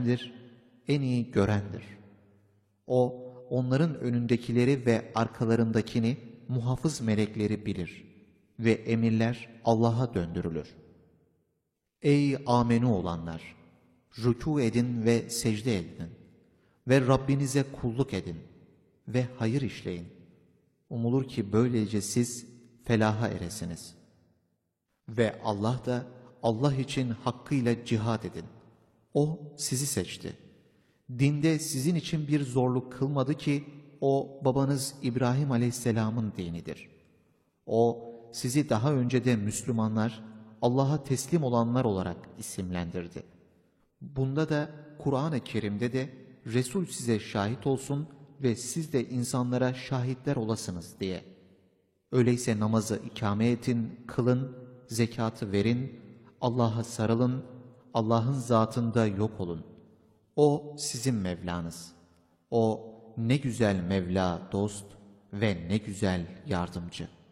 işitendir, en iyi görendir. O, onların önündekileri ve arkalarındakini muhafız melekleri bilir ve emirler Allah'a döndürülür. Ey amenu olanlar! Rükû edin ve secde edin ve Rabbinize kulluk edin ve hayır işleyin. Umulur ki böylece siz felaha eresiniz. Ve Allah için hakkıyla cihad edin. O sizi seçti. Dinde sizin için bir zorluk kılmadı ki o babanız İbrahim Aleyhisselam'ın dinidir. O sizi daha önce de Müslümanlar, Allah'a teslim olanlar olarak isimlendirdi. Bunda da Kur'an-ı Kerim'de de Resul size şahit olsun ve siz de insanlara şahitler olasınız diye. Öyleyse namazı ikame edin, kılın, zekatı verin, Allah'a sarılın, Allah'ın zatında yok olun. O sizin Mevlanız. O ne güzel Mevla dost ve ne güzel yardımcı.